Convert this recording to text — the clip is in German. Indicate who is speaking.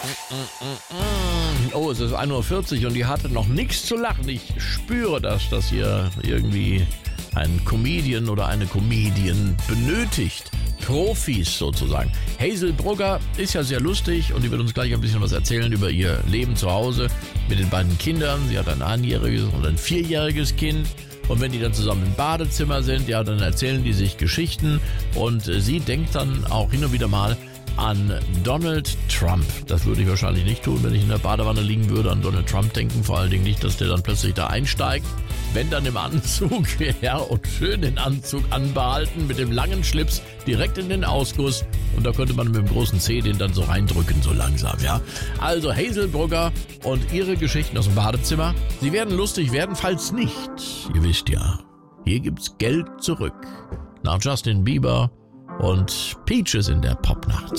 Speaker 1: Oh, es ist 1:40 Uhr und die hatte noch nichts zu lachen. Ich spüre, dass das hier irgendwie ein Comedian oder eine Comedian benötigt. Profis sozusagen. Hazel Brugger ist ja sehr lustig und die wird uns gleich ein bisschen was erzählen über ihr Leben zu Hause mit den beiden Kindern. Sie hat ein 1-jähriges und ein 4-jähriges Kind. Und wenn die dann zusammen im Badezimmer sind, ja, dann erzählen die sich Geschichten. Und sie denkt dann auch hin und wieder mal an Donald Trump. Das würde ich wahrscheinlich nicht tun, wenn ich in der Badewanne liegen würde, an Donald Trump denken. Vor allen Dingen nicht, dass der dann plötzlich da einsteigt. Wenn dann im Anzug, ja, und schön den Anzug anbehalten, mit dem langen Schlips direkt in den Ausguss. Und da könnte man mit dem großen C den dann so reindrücken, so langsam, ja. Also Hazel Brugger und ihre Geschichten aus dem Badezimmer. Sie werden lustig werden, falls nicht. Ihr wisst ja, hier gibt's Geld zurück. Nach Justin Bieber und Peaches in der Popnacht.